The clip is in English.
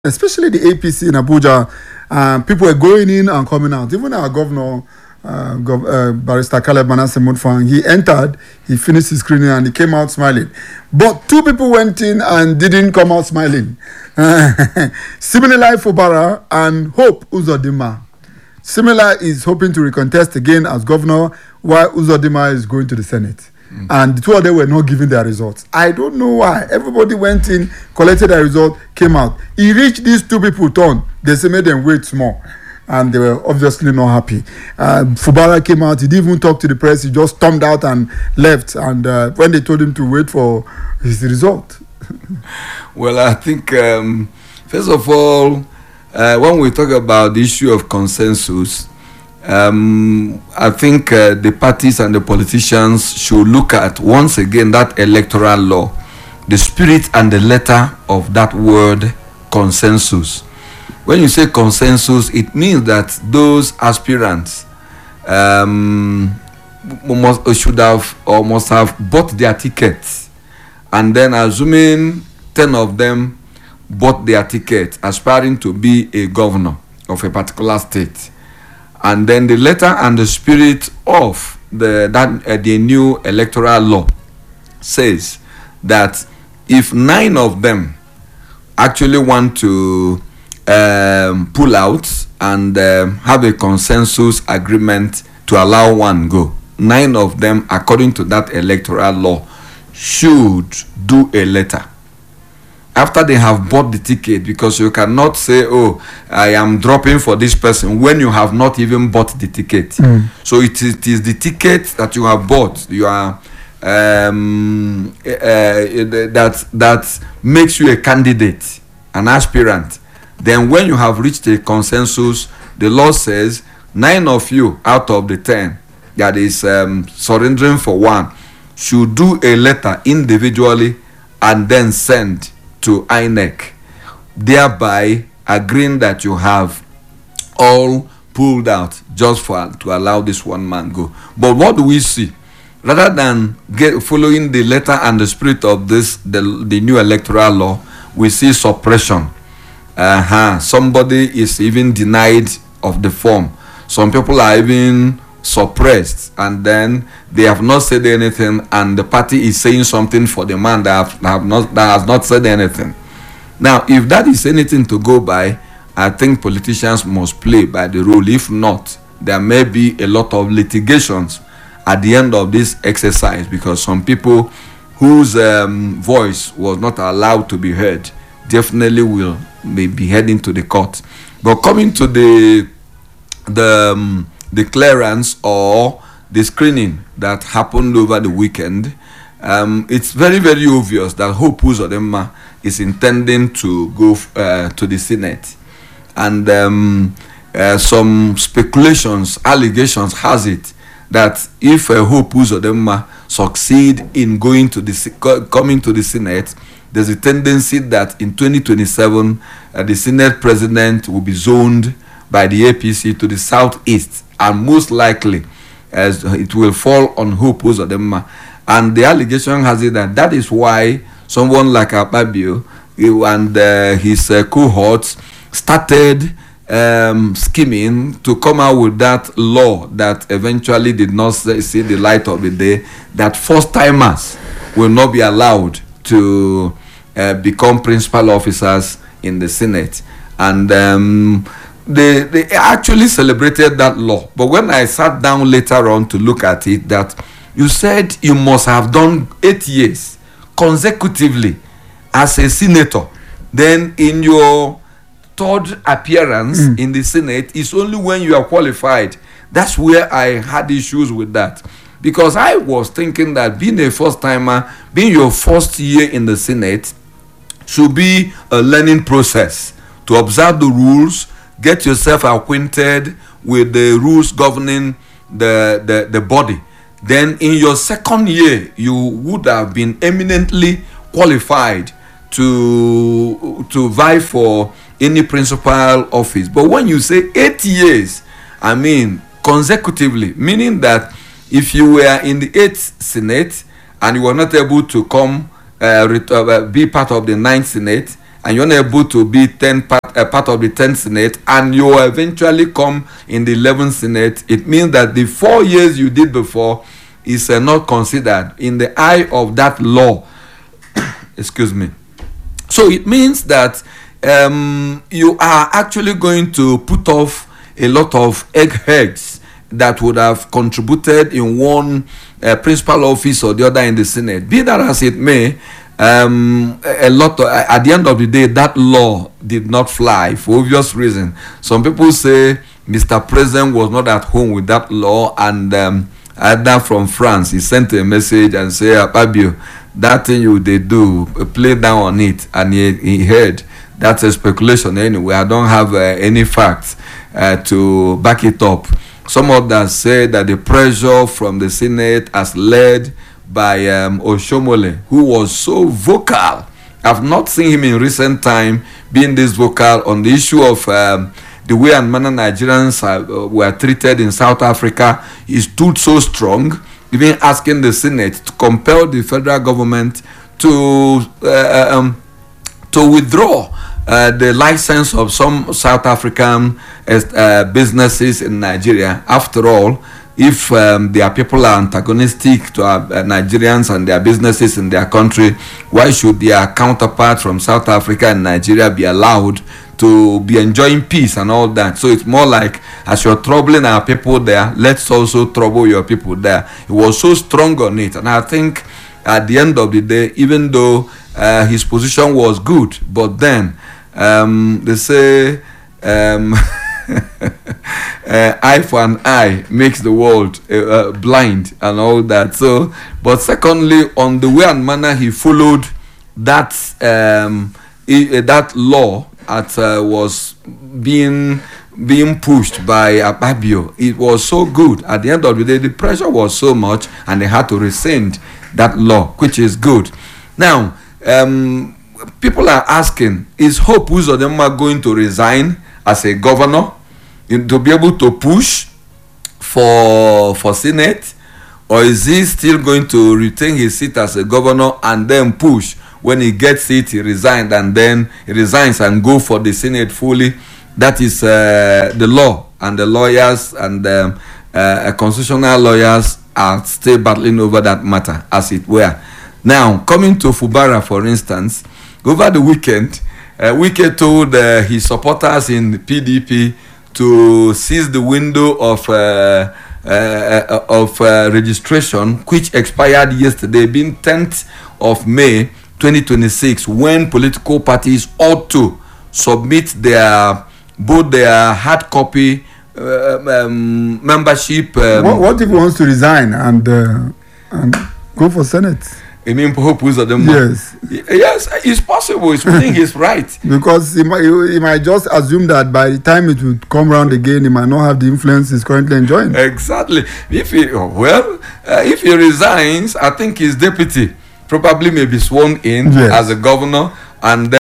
especially the APC in Abuja. People were going in and coming out. Even our governor, Barrister Caleb Manasseh Mutfwang, he entered, he finished his screening, and he came out smiling. But two people went in and didn't come out smiling. Similarly, Fubara and Hope Uzodinma. Similar is hoping to recontest again as governor, while Uzodinma is going to the Senate. And the two of them were not giving their results. I don't know why. Everybody went in, collected their result, came out. He reached these two people turn. They say made them wait small. And they were obviously not happy. Fubara came out. He didn't even talk to the press. He just stormed out and left. And when they told him to wait for his result. Well, I think, first of all, when we talk about the issue of consensus, I think the parties and the politicians should look at once again that electoral law, the spirit and the letter of that word consensus. When you say consensus, it means that those aspirants must have bought their tickets, and then assuming 10 of them bought their ticket aspiring to be a governor of a particular state. And then the letter and the spirit of the new electoral law says that if 9 of them actually want to pull out and have a consensus agreement to allow one go, 9 of them, according to that electoral law, should do a letter after they have bought the ticket, because you cannot say, oh, I am dropping for this person when you have not even bought the ticket. So it is the ticket that you have bought. You are that makes you a candidate, an aspirant. Then when you have reached a consensus, the law says 9 of you out of the 10 that is surrendering for one should do a letter individually and then send to INEC, thereby agreeing that you have all pulled out just to allow this one man go. But what do we see? Rather than following the letter and the spirit of the new electoral law, we see suppression. Somebody is even denied of the form. Some people are even suppressed, and then they have not said anything, and the party is saying something for the man that has not said anything. Now, if that is anything to go by, I think politicians must play by the rule. If not, there may be a lot of litigations at the end of this exercise, because some people whose voice was not allowed to be heard definitely will be heading to the court. But coming to the clearance or the screening that happened over the weekend, it's very, very obvious that Hope Uzodinma is intending to go to the Senate. And some speculations, allegations has it that if Hope Uzodinma succeed in coming to the Senate, there's a tendency that in 2027 the Senate president will be zoned by the APC to the southeast, and most likely as it will fall on Hope Uzodinma. And the allegation has it that is why someone like Akpabio and his cohorts started scheming to come out with that law that eventually did not see the light of the day, that first-timers will not be allowed to become principal officers in the Senate. And they actually celebrated that law. But when I sat down later on to look at it, that you said you must have done 8 years consecutively as a senator. Then in your third appearance in the Senate is only when you are qualified. That's where I had issues with that. Because I was thinking that being a first-timer, being your first year in the Senate, should be a learning process to observe the rules, get yourself acquainted with the rules governing the body. Then in your second year, you would have been eminently qualified to vie for any principal office. But when you say 8 years, I mean consecutively, meaning that if you were in the 8th Senate and you were not able to be part of the 9th Senate, and you're not able to be part of the 10th Senate, and you eventually come in the 11th Senate, it means that the 4 years you did before is not considered in the eye of that law. Excuse me. So it means that you are actually going to put off a lot of eggheads that would have contributed in one principal office or the other in the Senate. Be that as it may, at the end of the day, that law did not fly for obvious reason. Some people say Mr. President was not at home with that law, and either from France, he sent a message and said, Fabio, that thing they do, play down on it, and he heard. That's a speculation anyway. I don't have any facts to back it up. Some others say that the pressure from the Senate as led by Oshomole, who was so vocal. I've not seen him in recent time being this vocal on the issue of the way and manner Nigerians were treated in South Africa. He stood so strong, even asking the Senate to compel the federal government to withdraw the license of some South African businesses in Nigeria. After all, if their people are antagonistic to Nigerians and their businesses in their country, why should their counterparts from South Africa and Nigeria be allowed to be enjoying peace and all that? So it's more like, as you're troubling our people there, let's also trouble your people there. He was so strong on it, and I think at the end of the day, even though his position was good, but then they say eye for an eye makes the world blind and all that. So, but secondly, on the way and manner he followed that that law that was being pushed by Akpabio, it was so good. At the end of the day, the pressure was so much, and they had to rescind that law, which is good. Now, people are asking, is Hope Uzodinma going to resign as a governor to be able to push for Senate, or is he still going to retain his seat as a governor and then push? When he gets it, he resigns, and then he resigns and go for the Senate fully. That is the law, and the lawyers and constitutional lawyers are still battling over that matter, as it were. Now, coming to Fubara, for instance, over the weekend, Wike told his supporters in the PDP to seize the window of registration, which expired yesterday, being 10th of May 2026, when political parties ought to submit both their hard copy membership. What if he wants to resign and go for Senate? You mean Hope Uzodinma? Yes. Yes, it's possible. It's within his right. Because he might just assume that by the time it will come around again, he might not have the influence he's currently enjoying. Exactly. If he resigns, I think his deputy probably may be sworn in as a governor, and then